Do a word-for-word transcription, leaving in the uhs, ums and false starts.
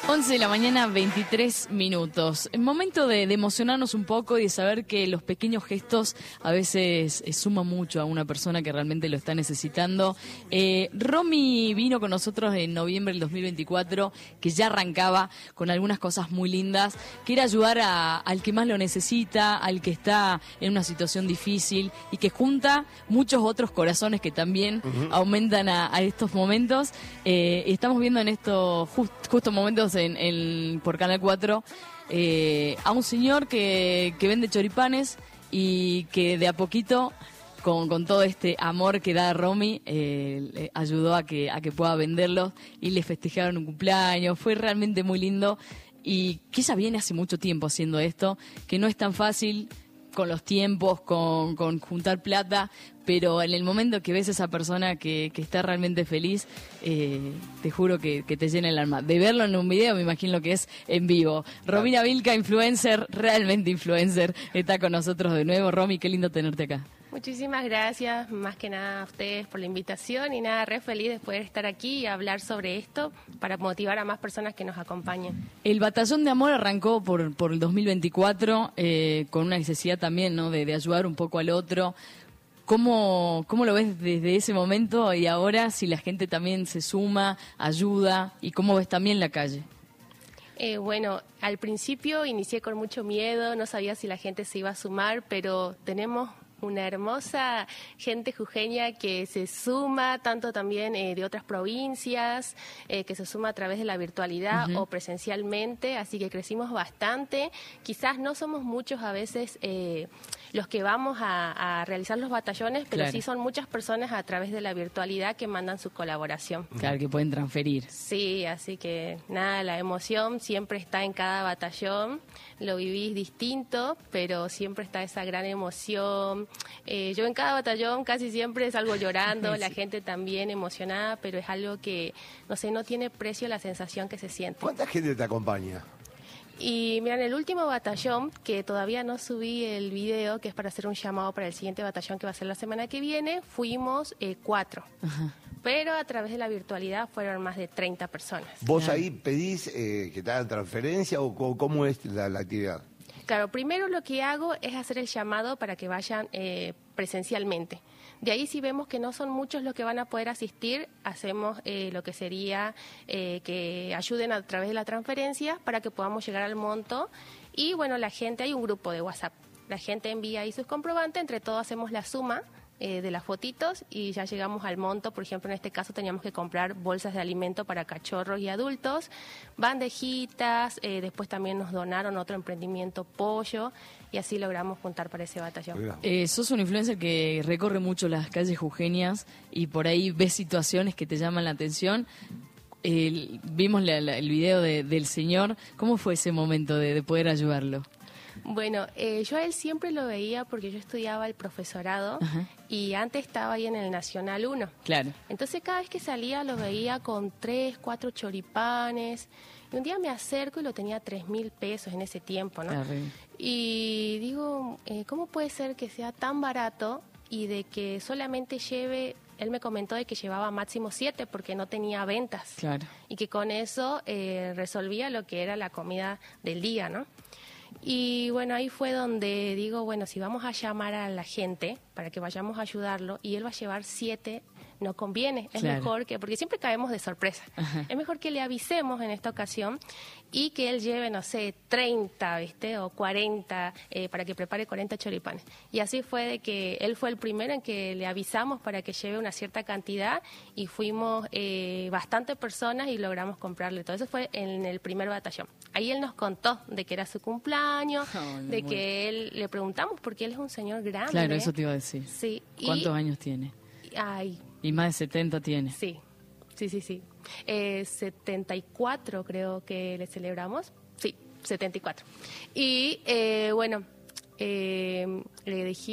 once de la mañana, veintitrés minutos. Es momento de, de emocionarnos un poco y de saber que los pequeños gestos a veces eh, suman mucho a una persona que realmente lo está necesitando. Eh, Romy vino con nosotros en noviembre del dos mil veinticuatro, que ya arrancaba con algunas cosas muy lindas, que era ayudar a, al que más lo necesita, al que está en una situación difícil y que junta muchos otros corazones que también uh-huh. aumentan a, a estos momentos. Eh, estamos viendo en estos just, justos momentos en, en, por Canal cuatro eh, a un señor que, que vende choripanes y que de a poquito, con, con todo este amor que da Romy, eh, ayudó a que, a que pueda venderlos y le festejaron un cumpleaños. Fue realmente muy lindo y que ella viene hace mucho tiempo haciendo esto, que no es tan fácil con los tiempos, con, con juntar plata, pero en el momento que ves a esa persona que, que está realmente feliz, eh, te juro que, que te llena el alma. De verlo en un video, me imagino lo que es en vivo. Claro. Romina Vilca, influencer, realmente influencer, está con nosotros de nuevo. Romy, qué lindo tenerte acá. Muchísimas gracias, más que nada a ustedes por la invitación y nada, re feliz de poder estar aquí y hablar sobre esto para motivar a más personas que nos acompañen. El Batallón de Amor arrancó por, por el dos mil veinticuatro eh, con una necesidad también, ¿no?, de, de ayudar un poco al otro. ¿Cómo, ¿Cómo lo ves desde ese momento y ahora, si la gente también se suma, ayuda, y cómo ves también la calle? Eh, bueno, al principio inicié con mucho miedo, no sabía si la gente se iba a sumar, pero tenemos una hermosa gente jujeña que se suma, tanto también eh, de otras provincias, eh, que se suma a través de la virtualidad uh-huh. o presencialmente, así que crecimos bastante. Quizás no somos muchos a veces eh, los que vamos a, a realizar los batallones, pero claro. sí son muchas personas a través de la virtualidad que mandan su colaboración. Claro, que pueden transferir. Sí, así que nada, la emoción siempre está en cada batallón, lo vivís distinto, pero siempre está esa gran emoción. Eh, yo en cada batallón casi siempre salgo llorando, sí. la gente también emocionada, pero es algo que, no sé, no tiene precio la sensación que se siente. ¿Cuánta gente te acompaña? Y mira, en el último batallón, que todavía no subí el video, que es para hacer un llamado para el siguiente batallón que va a ser la semana que viene, fuimos eh, cuatro. Ajá. Pero a través de la virtualidad fueron más de treinta personas. ¿Vos claro. ahí pedís eh, que te hagan transferencia o cómo es la, la actividad? Claro, primero lo que hago es hacer el llamado para que vayan eh, presencialmente. De ahí, si vemos que no son muchos los que van a poder asistir, hacemos eh, lo que sería eh, que ayuden a través de la transferencia para que podamos llegar al monto. Y bueno, la gente, hay un grupo de WhatsApp, la gente envía ahí sus comprobantes, entre todos hacemos la suma eh, de las fotitos y ya llegamos al monto. Por ejemplo, en este caso teníamos que comprar bolsas de alimento para cachorros y adultos, bandejitas, eh, después también nos donaron otro emprendimiento, pollo, y así logramos juntar para ese batallón. Eh, sos un influencer que recorre mucho las calles jujeñas y por ahí ves situaciones que te llaman la atención. Eh, vimos la, la, el video de, del señor. ¿Cómo fue ese momento de, de poder ayudarlo? Bueno, eh, yo a él siempre lo veía porque yo estudiaba el profesorado Ajá. y antes estaba ahí en el Nacional uno. Claro. Entonces cada vez que salía lo veía con tres, cuatro choripanes. Y un día me acerco y lo tenía tres mil pesos en ese tiempo, ¿no? Claro. Y digo, eh, ¿cómo puede ser que sea tan barato y de que solamente lleve... Él me comentó de que llevaba máximo siete porque no tenía ventas. Claro. Y que con eso eh, resolvía lo que era la comida del día, ¿no? Y bueno, ahí fue donde digo, bueno, si vamos a llamar a la gente para que vayamos a ayudarlo y él va a llevar siete, no conviene. Es claro. mejor que, porque siempre caemos de sorpresa, Ajá. es mejor que le avisemos en esta ocasión y que él lleve, no sé, treinta, ¿viste? O cuarenta, eh, para que prepare cuarenta choripanes. Y así fue de que él fue el primero en que le avisamos para que lleve una cierta cantidad y fuimos eh, bastante personas y logramos comprarle todo. Eso fue en el primer batallón. Ahí él nos contó de que era su cumpleaños, oh, de que bueno. él, le preguntamos porque él es un señor grande. Claro, eso te iba a decir. Sí. ¿Cuántos y, años tiene? Ay. Y más de setenta tiene. Sí. Sí, sí, sí. Eh, setenta y cuatro creo que le celebramos. Sí, setenta y cuatro. Y eh, bueno, eh, le dije